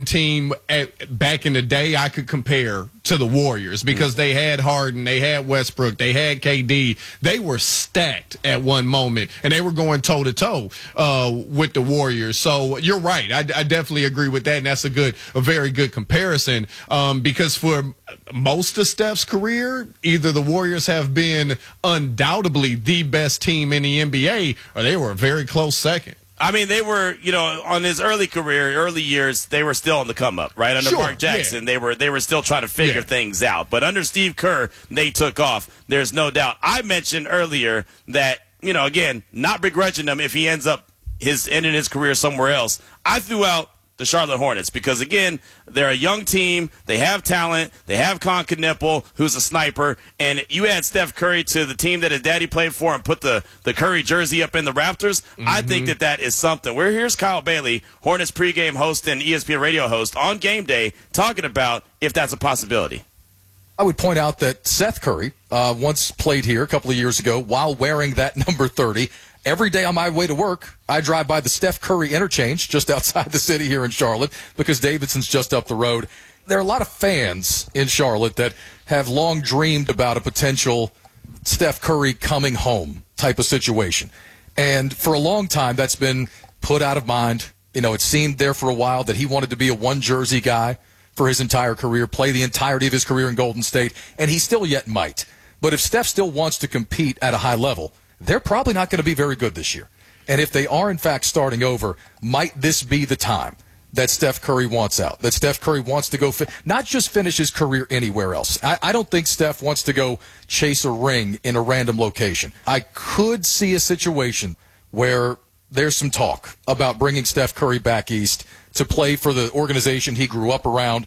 team back in the day I could compare to the Warriors because they had Harden, they had Westbrook, they had KD. They were stacked at one moment, and they were going toe-to-toe with the Warriors. So you're right. I definitely agree with that, and that's a very good comparison because for most of Steph's career, either the Warriors have been undoubtedly the best team in the NBA, or they were a very close second. I mean, they were, on his early years, they were still on the come up, right? Under Mark Jackson, they were still trying to figure things out. But under Steve Kerr, they took off. There's no doubt. I mentioned earlier that, again, not begrudging him if he ends up ending his career somewhere else. I threw out the Charlotte Hornets because, again, they're a young team. They have talent. They have Con Knueppel, who's a sniper. And you add Steph Curry to the team that his daddy played for and put the Curry jersey up in the rafters. Mm-hmm. I think that is something. Here's Kyle Bailey, Hornets pregame host and ESPN radio host, on game day talking about if that's a possibility. I would point out that Seth Curry once played here a couple of years ago while wearing that number 30. Every day on my way to work, I drive by the Steph Curry interchange just outside the city here in Charlotte because Davidson's just up the road. There are a lot of fans in Charlotte that have long dreamed about a potential Steph Curry coming home type of situation. And for a long time, that's been put out of mind. It seemed there for a while that he wanted to be a one-jersey guy for his entire career, play the entirety of his career in Golden State, and he still yet might. But if Steph still wants to compete at a high level, they're probably not going to be very good this year. And if they are, in fact, starting over, might this be the time that Steph Curry wants out, that Steph Curry wants to go not just finish his career anywhere else. I don't think Steph wants to go chase a ring in a random location. I could see a situation where there's some talk about bringing Steph Curry back east to play for the organization he grew up around.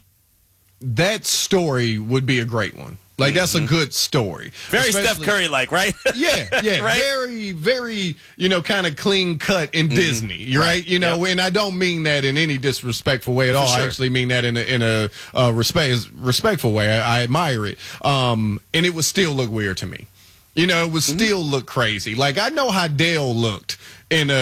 That story would be a great one. Like, that's a good story. Very Steph Curry-like, right? Yeah. Right? Very, very, kind of clean cut in Disney, right? And I don't mean that in any disrespectful way at all. Sure. I actually mean that in a respectful way. I admire it. And it would still look weird to me. It would still look crazy. Like, I know how Dale looked in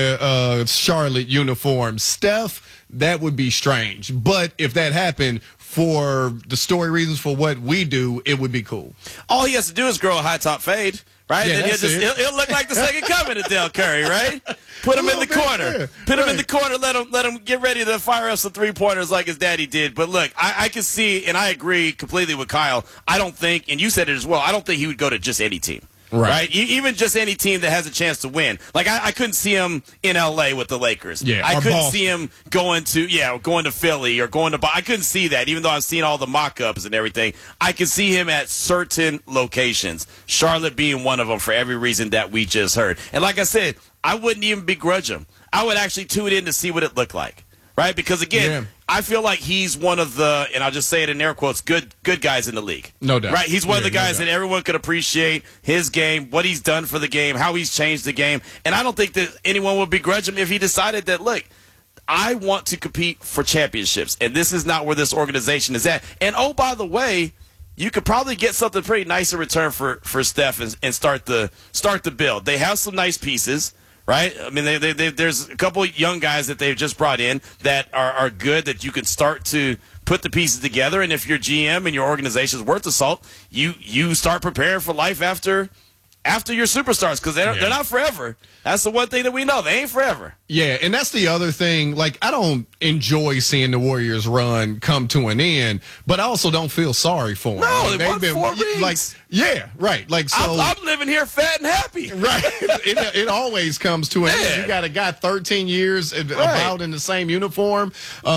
a Charlotte uniform. Steph, that would be strange. But if that happened, for the story reasons for what we do, it would be cool. All he has to do is grow a high top fade, right? Yeah, and he'll look like the second coming of Dale Curry, right? Put him in the corner. Yeah. Put him in the corner. Let him get ready to fire up some three-pointers like his daddy did. But look, I can see, and I agree completely with Kyle. I don't think, and you said it as well, I don't think he would go to just any team. Right. Even just any team that has a chance to win. Like, I couldn't see him in L.A. with the Lakers. Yeah, I couldn't Boston. see him going to Philly or going to – I couldn't see that, even though I've seen all the mock-ups and everything. I could see him at certain locations, Charlotte being one of them for every reason that we just heard. And like I said, I wouldn't even begrudge him. I would actually tune in to see what it looked like. Right? Because, again, I feel like he's one of the, and I'll just say it in air quotes, good guys in the league. No doubt. Right? He's one of the guys that everyone could appreciate his game, what he's done for the game, how he's changed the game. And I don't think that anyone would begrudge him if he decided that, look, I want to compete for championships, and this is not where this organization is at. And, oh, by the way, you could probably get something pretty nice in return for Steph and start the build. They have some nice pieces. Right? I mean, there's a couple young guys that they've just brought in that are good that you can start to put the pieces together. And if your GM and your organization is worth the salt, you start preparing for life after your superstars because they're not forever. That's the one thing that we know. They ain't forever. Yeah, and that's the other thing. Like, I don't enjoy seeing the Warriors run come to an end, but I also don't feel sorry for them. No, like, they've been 4 rings. Like, yeah, right. Like, so I'm living here fat and happy. Right. It always comes to an end. You got a guy 13 years about in the same uniform.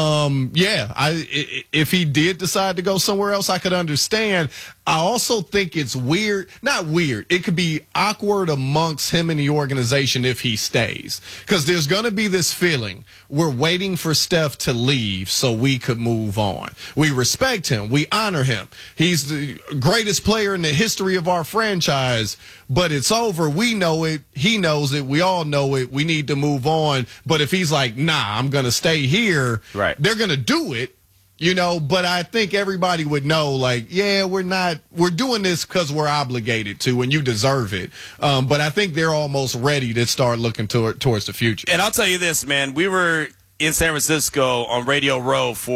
If he did decide to go somewhere else, I could understand. I also think it's weird. Not weird. It could be awkward amongst him and the organization if he stays. Because there's going to be this feeling we're waiting for Steph to leave so we could move on. We respect him. We honor him. He's the greatest player in the history of our franchise, but it's over. We know it. He knows it. We all know it. We need to move on. But if he's like, nah, I'm going to stay here, they're going to do it. But I think everybody would know, like, yeah, we're doing this because we're obligated to, and you deserve it. But I think they're almost ready to start looking towards the future. And I'll tell you this, man, we were in San Francisco on Radio Row for